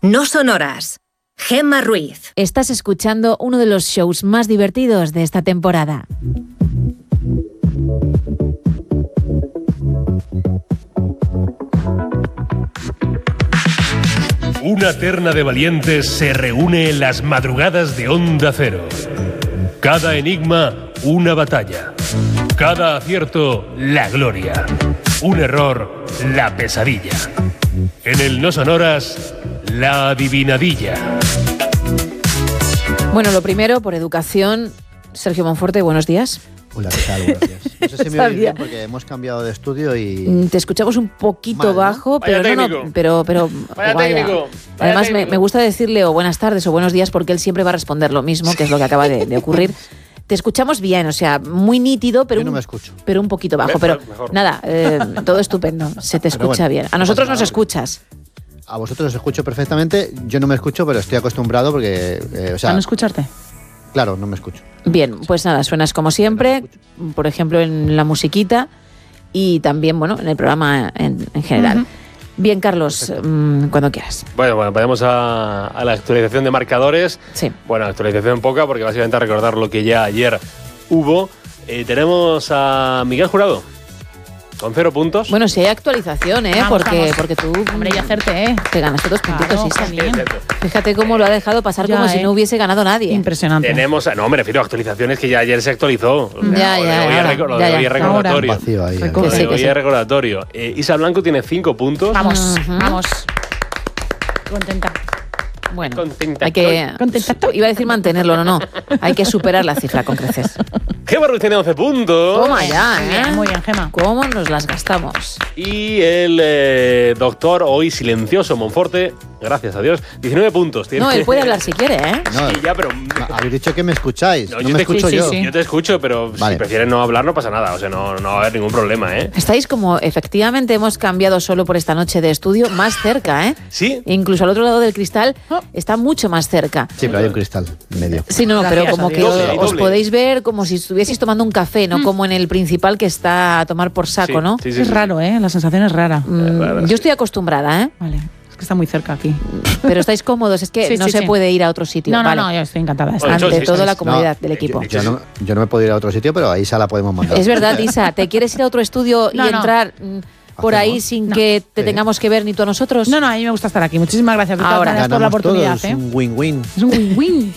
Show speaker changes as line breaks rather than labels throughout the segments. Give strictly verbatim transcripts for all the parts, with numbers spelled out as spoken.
No Sonoras. Gemma Ruiz.
Estás escuchando uno de los shows más divertidos de esta temporada.
Una terna de valientes se reúne en las madrugadas de Onda Cero. Cada enigma, una batalla. Cada acierto, la gloria. Un error, la pesadilla. En el No Sonoras, la adivinadilla.
Bueno, lo primero, por educación, Sergio Monforte, buenos días.
Hola, ¿qué tal? Buenos días. No sé si me oís bien porque hemos cambiado de estudio y...
Te escuchamos un poquito mal, ¿no? bajo, pero
Vaya
no,
técnico.
no, pero, pero
Vaya
vaya.
técnico. Vaya
Además,
técnico.
Me, me gusta decirle o buenas tardes o buenos días porque él siempre va a responder lo mismo, que es lo que acaba de, de ocurrir. Te escuchamos bien, o sea, muy nítido, pero,
Yo no
un,
me escucho.
pero un poquito bajo.
Mejor,
Pero
mejor.
nada, eh, todo estupendo, se te escucha
bueno,
bien. A
no
nosotros
pasa
nos
nada.
escuchas.
A vosotros os escucho perfectamente, yo no me escucho, pero estoy acostumbrado porque... eh, o sea,
¿A no escucharte?
claro, no me escucho.
Bien, pues nada, suenas como siempre, por ejemplo en la musiquita y también, bueno, en el programa en, en general.
Ujú.
Bien, Carlos, mmm, cuando quieras.
Bueno, bueno, pasemos a, a la actualización de marcadores.
Sí.
Bueno, actualización poca, porque básicamente a recordar lo que ya ayer hubo. Eh, tenemos a Miguel Jurado, con cero puntos.
Bueno, si hay actualización, ¿eh?
Vamos,
porque,
vamos.
porque tú
Hombre, y hacerte, ¿eh?
te ganaste dos puntitos,
Claro,
Isa.
qué bien.
Cierto.
Fíjate cómo lo ha dejado pasar
Ya,
como si
¿eh?
no hubiese ganado nadie.
Impresionante.
Tenemos, a- no, me refiero a actualizaciones que ya ayer se actualizó.
Ya,
Lo de
ya,
hoy es
ahora,
reco- lo
ya,
de hoy
ya.
es recordatorio.
Vacío ahí.
Recuerdo.
Lo
Que
de
sí, que
hoy
sí.
es recordatorio. Eh, Isa Blanco tiene cinco puntos.
Vamos,
Ujú.
vamos. Contenta.
Bueno,
Contenta
hay que...
estoy. Contenta estoy.
Iba a decir mantenerlo, no, no. Hay que superar la cifra con creces.
Gemma Ruiz tiene once puntos.
Toma ya,
Muy
¿eh?
bien, muy bien, Gemma.
¿Cómo nos las gastamos?
Y el eh, doctor, hoy silencioso, Monforte, gracias a Dios, diecinueve puntos. Tiene.
No, él puede hablar si quiere, ¿eh?
No,
Sí, ya, pero...
habéis dicho que me escucháis,
No,
no,
yo
me
te
escucho
escucho,
yo.
sí, sí.
Yo te escucho, pero
Vale.
si prefieres no hablar no pasa nada. O sea, no, no va a haber ningún problema, ¿eh?
Estáis como, efectivamente, hemos cambiado solo por esta noche de estudio, más cerca, ¿eh?
Sí.
Incluso al otro lado del cristal está mucho más cerca.
Sí, pero hay un cristal en medio.
Sí, no,
Gracias
pero como
a
que
Dios.
os,
Doble,
os
doble.
podéis ver como si estuvieseis tomando un café, no como en el principal que está a tomar por saco,
Sí,
¿no?
sí, sí,
Es
sí.
raro, ¿eh? La sensación es rara.
Mm,
Raro,
yo
sí.
estoy acostumbrada, ¿eh?
Vale. Es que está muy cerca aquí.
Pero estáis cómodos, es que
Sí,
no
sí,
se
sí.
puede ir a otro sitio.
No, no,
vale.
no, yo estoy encantada.
Bueno,
Ante
Hecho, sí,
todo
sí,
la
sí.
comodidad
No,
del equipo.
Yo, yo no, yo no me puedo ir a otro sitio, pero a Isa la podemos mandar.
Es verdad, Isa, ¿te quieres ir a otro estudio y
No, no.
entrar mm, por ahí
¿Hacemos?
sin
No.
que te
Sí.
tengamos que ver ni tú a nosotros?
No, no, a mí me gusta estar aquí. Muchísimas gracias de todas
Ahora.
maneras por la
Ganamos
oportunidad,
todos,
¿eh?
un win-win.
Es un win-win.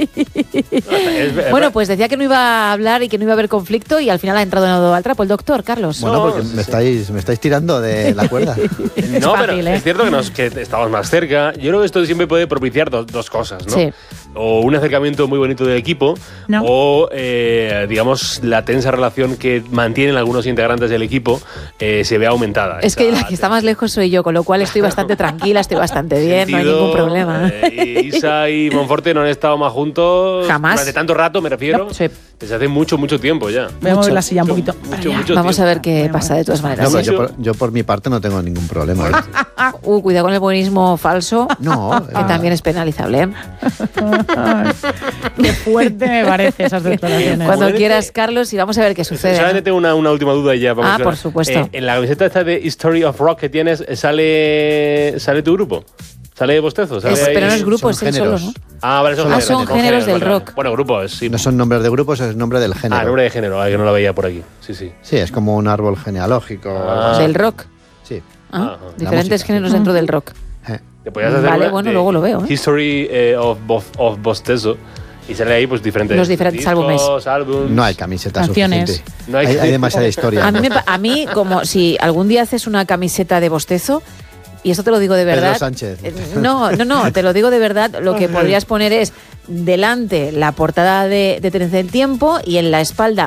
Es-
Bueno, pues decía que no iba a hablar y que no iba a haber conflicto y al final ha entrado en al trapo el doctor, Carlos.
Bueno, porque
sí,
me
sí.
estáis, me estáis tirando de la cuerda.
No,
fácil,
pero
¿eh?
es cierto que, nos, que estamos más cerca. Yo creo que esto siempre puede propiciar dos, dos cosas, ¿no?
Sí.
O un acercamiento muy bonito del equipo,
No.
o, eh, digamos, la tensa relación que mantienen algunos integrantes del equipo eh, se ve aumentada.
Es que
Esa
la que está más lejos soy yo, con lo cual estoy bastante tranquila, estoy bastante bien, no hay
sentido,
ningún problema.
eh, Isa y Monforte no han estado más juntos
Jamás.
durante tanto rato, me refiero.
No, sí.
Desde hace mucho, mucho tiempo ya.
Voy a mover la silla un
Mucho,
poquito.
mucho,
Para
mucho
allá.
Vamos a
tiempo.
ver qué pasa de todas
No,
maneras.
pero
¿eh?
yo, por, yo por mi parte no tengo ningún problema. ¿eh?
Uh, cuidado con el buenismo falso,
No,
que también es penalizable. ¿eh?
Ay, qué fuerte me parece esas declaraciones.
Cuando
Bueno,
quieras,
este-
Carlos, y vamos a ver qué sucede.
Solamente
¿no?
tengo una, una última duda y ya. vamos
Ah,
a ver.
por supuesto.
Eh, en la camiseta esta de History of Rock que tienes, eh, ¿sale, sale tu grupo? ¿Sale Bostezo? ¿Sale
Es-
ahí?
pero no es grupo,
son
es él solo,
géneros.
¿no?
Ah, vale, son
Ah,
géneros.
son géneros del
vale, vale.
rock.
Bueno, grupos, sí.
No son nombres de grupos, es nombre del género.
Ah, nombre de género, ah, que no lo veía por aquí. Sí, sí.
Sí, es como un árbol genealógico. o algo
Ah.
así.
Del rock.
Sí.
Ah,
Ajá.
diferentes
música.
géneros dentro del rock.
Eh.
Te podías hacer
Vale,
una
bueno,
de
luego lo veo, ¿eh?
History eh, of, Bo- of Bostezo. Y sale ahí pues diferentes
Los diferentes
discos,
álbumes.
álbums.
No hay camiseta
Canciones.
suficiente.
No hay-
hay, hay demasiada historia.
A mí, me pa- a mí, como si algún día haces una camiseta de Bostezo, y esto te lo digo de
Pedro
verdad.
Sánchez.
eh, No, no, no, te lo digo de verdad. Lo que podrías poner es delante la portada de, de Tren del Tiempo y en la espalda